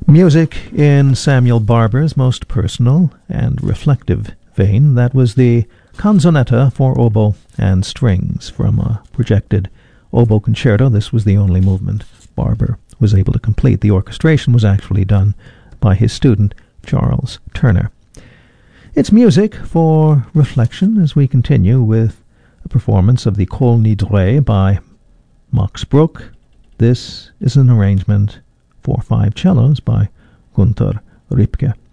Music in Samuel Barber's most personal and reflective vein. That was the Canzonetta for Oboe and Strings from a projected oboe concerto. This was the only movement Barber was able to complete. The orchestration was actually done by his student, Charles Turner. It's music for reflection as we continue with a performance of the Kol Nidre by Max Bruch. This is an arrangement for 5 cellos by Günter Ripke.